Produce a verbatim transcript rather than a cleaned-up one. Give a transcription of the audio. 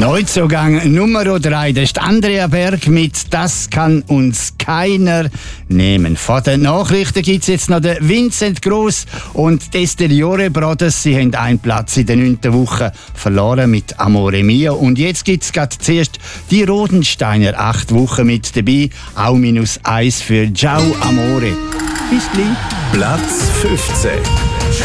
Neuzugang Nummer drei, das ist Andrea Berg mit «Das kann uns keiner nehmen». Vor den Nachrichten gibt es jetzt noch den Vincent Gross und die Esteriore Brothers. Sie haben einen Platz in der neunten Woche verloren mit «Amore Mio». Und jetzt gibt es gerade zuerst die Rodensteiner, acht Wochen mit dabei, auch minus eins für «Ciao Amore». Bis gleich. Platz fünfzehn.